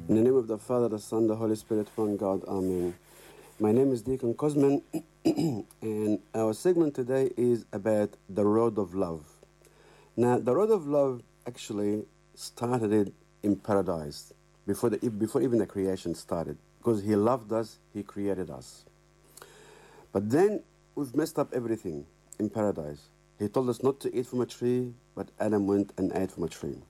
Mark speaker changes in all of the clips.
Speaker 1: In the name of the Father, the Son, the Holy Spirit, one God, Amen. My name is Deacon Cosman, and our segment today is about the road of love. Now, the road of love actually started in paradise, before even the creation started, because He loved us, He created us. But then we've messed up everything in paradise. He told us not to eat from a tree, but Adam went and ate from a tree.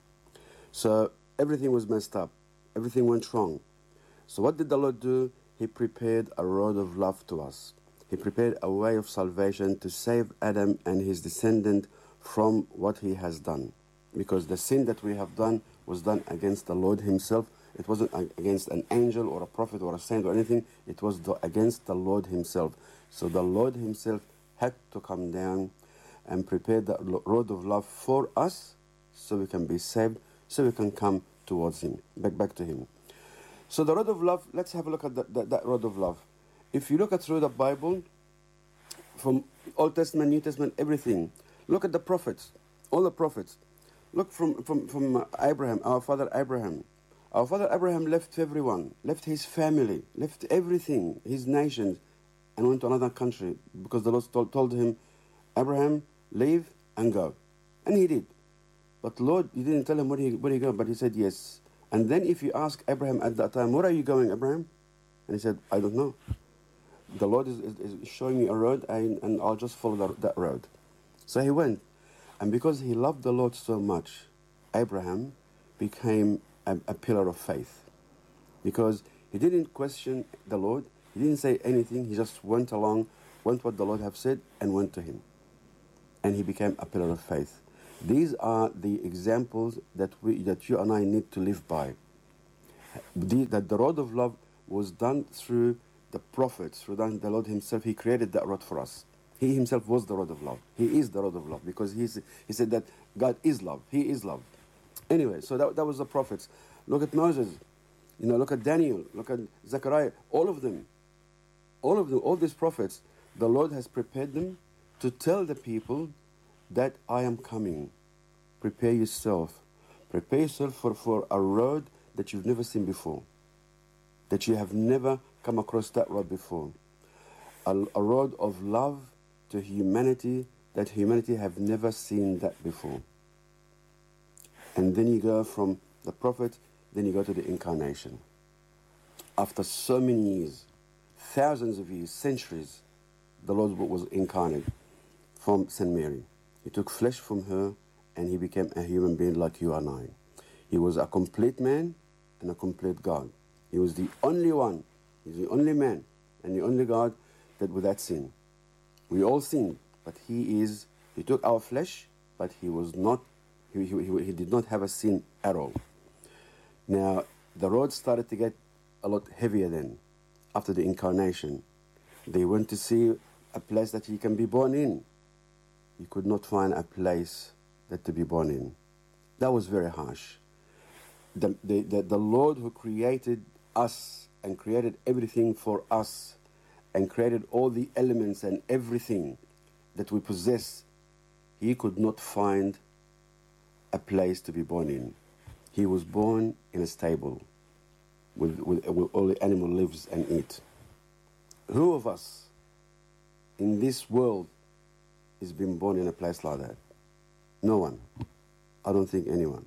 Speaker 1: So everything was messed up. Everything went wrong. So what did the Lord do? He prepared a road of love to us. He prepared a way of salvation to save Adam and his descendant from what he has done. Because the sin that we have done was done against the Lord Himself. It wasn't against an angel or a prophet or a saint or anything. It was against the Lord Himself. So the Lord Himself had to come down and prepare the road of love for us so we can be saved, so we can come towards Him, back to Him. So the road of love, let's have a look at that road of love. If you look at through the Bible, from Old Testament, New Testament, everything, look at the prophets, all the prophets. Look from Abraham, our father Abraham. Our father Abraham left everyone, left his family, left everything, his nations, and went to another country because the Lord told him, Abraham, leave and go. And he did. But Lord, He didn't tell him where he go, but He said yes. And then if you ask Abraham at that time, where are you going, Abraham? And he said, I don't know. The Lord is showing me a road, and I'll just follow that road. So he went. And because he loved the Lord so much, Abraham became a pillar of faith. Because he didn't question the Lord. He didn't say anything. He just went along, went what the Lord have said, and went to Him. And he became a pillar of faith. These are the examples that you and I need to live by. That the road of love was done through the prophets, through the Lord Himself. He created that road for us. He Himself was the road of love. He is the road of love because He said that God is love. He is love. Anyway, so that was the prophets. Look at Moses. Look at Daniel. Look at Zechariah. All of them, all these prophets, the Lord has prepared them to tell the people that I am coming. Prepare yourself. Prepare yourself for a road that you've never seen before. That you have never come across that road before. A road of love to humanity that humanity have never seen that before. And then you go from the prophet, then you go to the incarnation. After so many years, thousands of years, centuries, the Lord was incarnate from St. Mary. He took flesh from her and He became a human being like you and I. He was a complete man and a complete God. He was the only one, He's the only man and the only God that without sin. We all sinned, but He took our flesh, but He did not have a sin at all. Now, the road started to get a lot heavier then, after the incarnation. They went to see a place that He can be born in. He could not find a place that to be born in. That was very harsh. The Lord who created us and created everything for us and created all the elements and everything that we possess, He could not find a place to be born in. He was born in a stable with all the animal lives and eat. Who of us in this world is being born in a place like that? No one. I don't think anyone.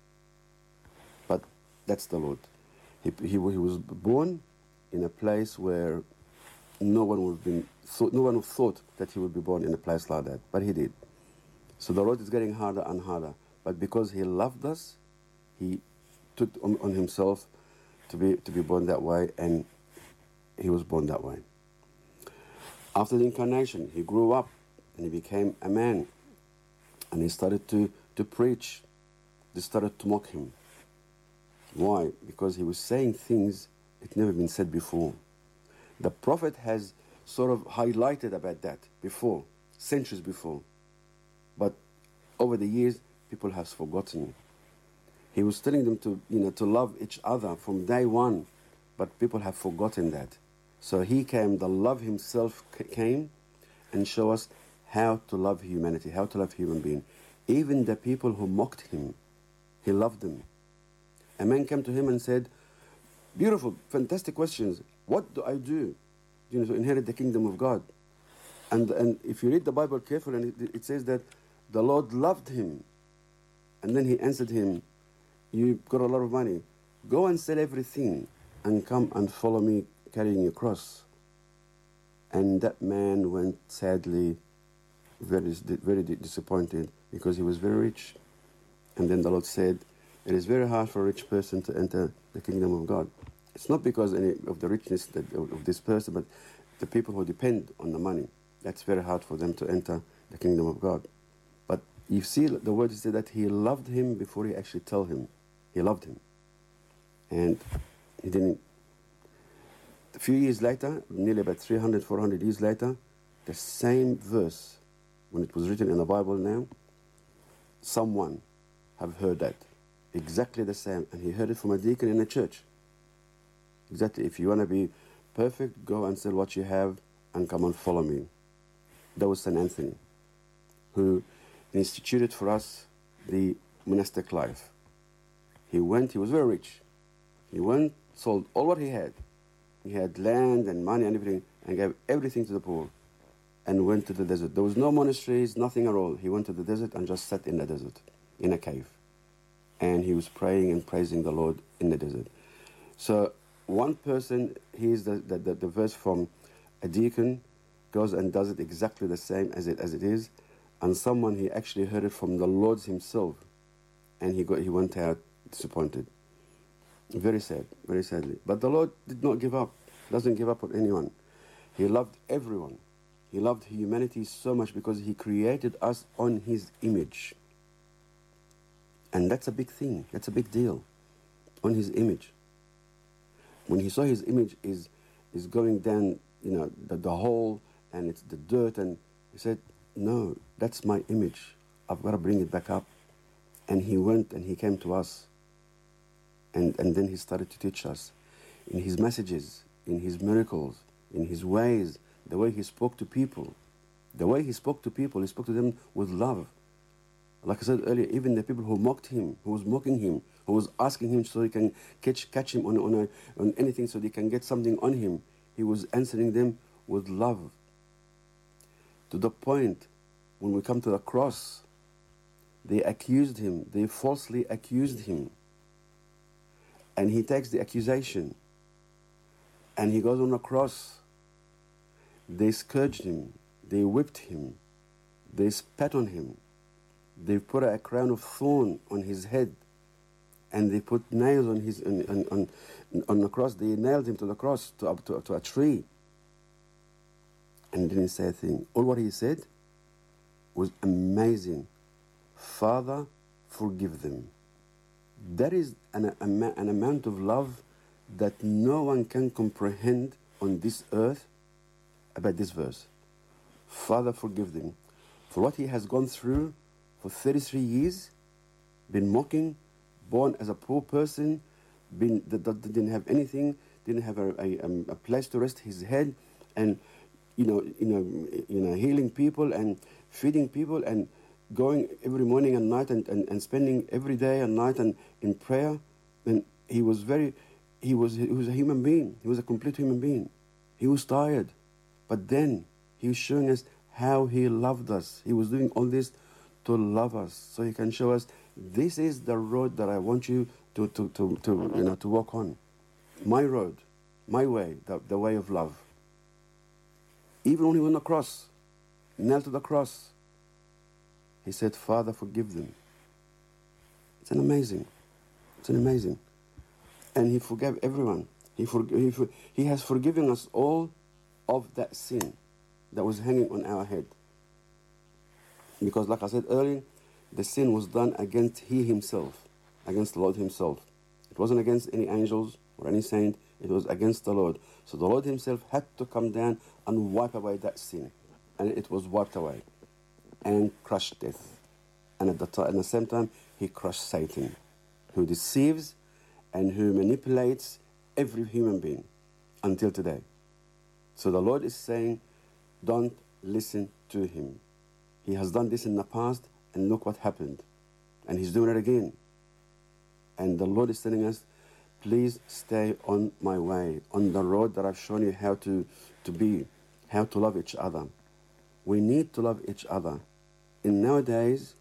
Speaker 1: But that's the Lord. He was born in a place where no one thought that He would be born in a place like that, but He did. So the road is getting harder and harder. But because He loved us, He took on Himself to be born that way, and He was born that way. After the incarnation, He grew up and He became a man. And He started to preach. They started to mock Him. Why? Because He was saying things that never been said before. The prophet has sort of highlighted about that before, centuries before. But over the years, people have forgotten. He was telling them to love each other from day one, but people have forgotten that. So He came, the love Himself came and showed us how to love humanity, how to love human being. Even the people who mocked Him, He loved them. A man came to Him and said, Beautiful, fantastic questions. What do I do, to inherit the kingdom of God? And if you read the Bible carefully, and it says that the Lord loved him. And then he answered him, you've got a lot of money. Go and sell everything and come and follow me carrying your cross. And that man went sadly, very disappointed, because he was very rich. And then the Lord said, it is very hard for a rich person to enter the kingdom of God. It's not because any of the richness of this person, but the people who depend on the money. That's very hard for them to enter the kingdom of God. But you see, the word is that he loved him before he actually told him. He loved him. And he didn't. A few years later, nearly about 300, 400 years later, the same verse, when it was written in the Bible now, someone have heard that. Exactly the same. And he heard it from a deacon in a church. Exactly. If you want to be perfect, go and sell what you have and come and follow me. That was St. Anthony, who instituted for us the monastic life. He was very rich. He went, sold all what he had. He had land and money and everything, and gave everything to the poor, and went to the desert. There was no monasteries, nothing at all. He went to the desert and just sat in the desert, in a cave. And he was praying and praising the Lord in the desert. So one person, here's the verse from a deacon, goes and does it exactly the same as it is, and someone, he actually heard it from the Lord himself, and he went out disappointed. Very sad, very sadly. But the Lord did not give up, doesn't give up on anyone. He loved everyone. He loved humanity so much because he created us on his image. And that's a big thing, that's a big deal, on his image. When he saw his image is going down, the hole, and it's the dirt, and he said, no, that's my image. I've got to bring it back up. And he went and he came to us. And then he started to teach us in his messages, in his miracles, in his ways, the way he spoke to people. The way he spoke to people, he spoke to them with love. Like I said earlier, even the people who mocked him, who was mocking him, who was asking him so he can catch him on anything so they can get something on him, he was answering them with love. To the point, when we come to the cross, they accused him, they falsely accused him. And he takes the accusation, and he goes on the cross. They scourged him, they whipped him, they spat on him, they put a crown of thorn on his head, and they put nails on the cross. They nailed him to the cross, to a tree. And he didn't say a thing. All what he said was amazing. Father, forgive them. That is an amount of love that no one can comprehend on this earth about this verse. Father, forgive them for what he has gone through for 33 years, been mocking, born as a poor person, didn't have anything, didn't have a place to rest his head, and healing people and feeding people and going every morning and night and spending every day and night and in prayer. And he was a human being. He was a complete human being. He was tired, but then he was showing us how he loved us. He was doing all this to love us, so he can show us this is the road that I want you to walk on. My road, my way, the way of love. Even when he went on the cross, nailed to the cross, he said, Father, forgive them. It's amazing. And he forgave everyone. He has forgiven us all of that sin that was hanging on our head. Because like I said earlier, the sin was done against he himself, against the Lord himself. It wasn't against any angels or any saint. It was against the Lord. So the Lord himself had to come down and wipe away that sin. And it was wiped away and crushed death. And at the same time, he crushed Satan, who deceives and who manipulates every human being until today. So the Lord is saying, don't listen to him. He has done this in the past, and look what happened. And he's doing it again. And the Lord is telling us, please stay on my way, on the road that I've shown you how to be, how to love each other. We need to love each other. Nowadays,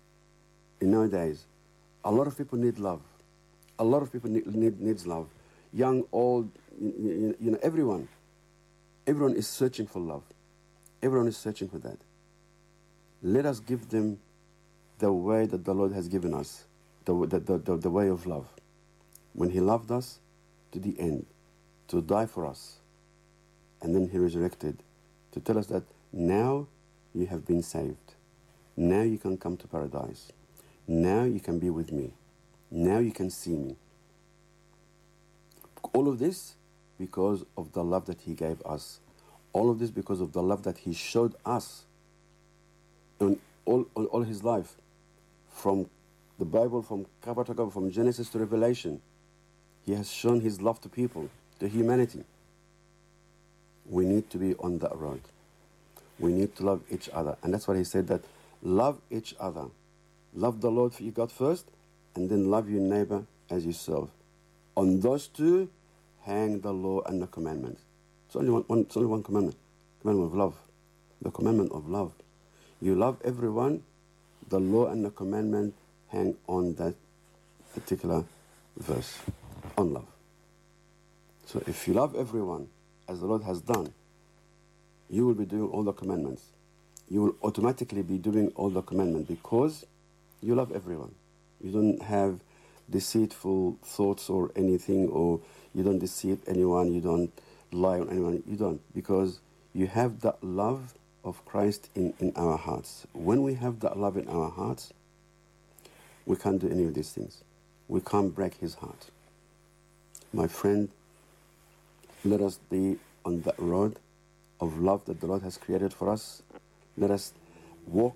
Speaker 1: a lot of people need love. A lot of people needs love. Young, old, everyone. Everyone is searching for love. Everyone is searching for that. Let us give them the way that the Lord has given us, the way of love. When He loved us to the end, to die for us, and then He resurrected to tell us that now you have been saved. Now you can come to paradise. Now you can be with me. Now you can see me. All of this because of the love that He gave us. All of this because of the love that He showed us on all His life. From the Bible, from cover to cover, from Genesis to Revelation, He has shown His love to people, to humanity. We need to be on that road. We need to love each other. And that's why He said that love each other. Love the Lord your God first, and then love your neighbor as yourself. On those two hang the law and the commandment. It's only one commandment. Commandment of love. The commandment of love. You love everyone. The law and the commandment hang on that particular verse. On love. So if you love everyone as the Lord has done, you will be doing all the commandments. You will automatically be doing all the commandments because you love everyone. You don't have deceitful thoughts or anything, or you don't deceive anyone, you don't lie on anyone. You don't, because you have that love of Christ in our hearts. When we have that love in our hearts, we can't do any of these things. We can't break His heart. My friend, let us be on that road of love that the Lord has created for us. Let us walk